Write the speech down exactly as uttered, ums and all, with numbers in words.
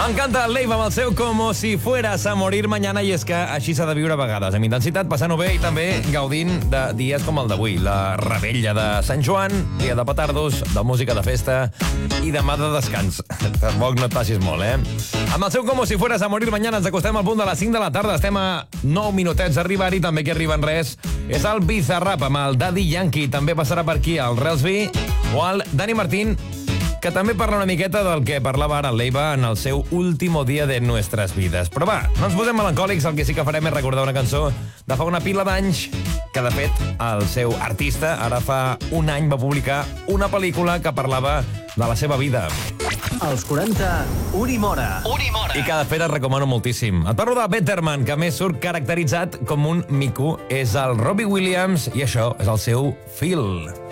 M'encanta el Leiva amb el seu Como si fueras a morir mañana, i és que així s'ha de viure a vegades, amb intensitat, passant-ho bé i també gaudint de dies com el d'avui, la rebella de Sant Joan, dia de petardos, de música de festa i demà de descans. Tampoc no et passis molt, eh? Amb el seu Como si fueras a morir mañana ens acostem al punt de les cinc de la tarda, estem a nou minutets d'arribar-hi, també que arriben res és el Bizarrap amb el Daddy Yankee, també passarà per aquí el Relsby o el Dani Martín, que també parla una miqueta del que parlava ara el Leiva en el seu último dia de nuestras vides. Però va, no ens posem melancòlics, el que sí que farem és recordar una cançó de fa una pila d'anys, que de fet el seu artista ara fa un any va publicar una pel·lícula que parlava de la seva vida. Als quaranta, Uri Mora. Uri Mora. I que de fet et recomano moltíssim. Et parlo de Betterman, que més surt caracteritzat com un mico. És el Robbie Williams i això és el seu Feel.